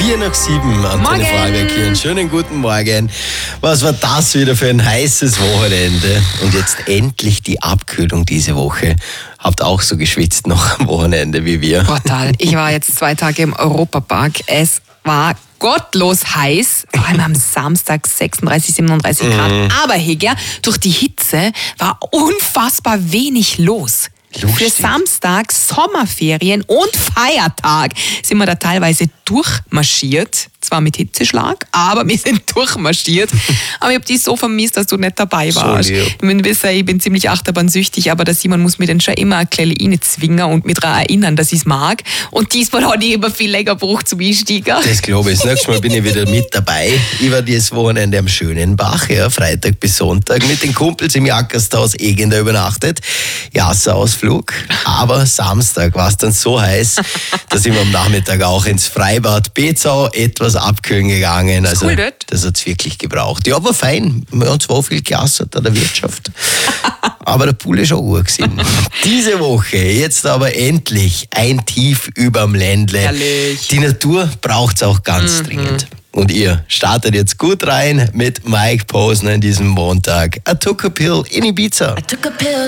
6:04 Antenne Vorarlberg hier. Einen schönen guten Morgen. Was war das wieder für ein heißes Wochenende? Und jetzt endlich die Abkühlung diese Woche. Habt auch so geschwitzt noch am Wochenende wie wir? Total. Ich war jetzt 2 Tage im Europapark. Es war gottlos heiß, vor allem am Samstag 36, 37 Grad. Aber Heger, durch die Hitze war unfassbar wenig los. Lustig. Für Samstag, Sommerferien und Feiertag sind wir da teilweise durchmarschiert. Zwar mit Hitzeschlag, aber wir sind durchmarschiert. Aber ich habe dich so vermisst, dass du nicht dabei warst. lieb. Ich bin ziemlich achterbahnsüchtig, aber der Simon muss mir dann schon immer eine kleine zwingen und mich daran erinnern, dass ich es mag. Und diesmal hat ich immer viel länger gebraucht zum Einsteigen. Das glaube ich. Das nächste Mal bin ich wieder mit dabei. Ich war dieses Wochenende am Schönenbach, ja, Freitag bis Sonntag, mit den Kumpels im Jackershaus Egender übernachtet. Ausflug. Aber Samstag war es dann so heiß, dass ich am Nachmittag auch ins Freibad Bezau etwas abkühlen gegangen. Also, cool, nicht? das hat es wirklich gebraucht. Ja, war fein. Wir haben zwar viel gelassen an der Wirtschaft. Aber der Pool ist schon gut gewesen. Diese Woche, jetzt aber endlich ein Tief überm Ländle. Herrlich. Die Natur braucht es auch ganz dringend. Und ihr startet jetzt gut rein mit Mike Posner in diesem Montag. I took a pill in Ibiza.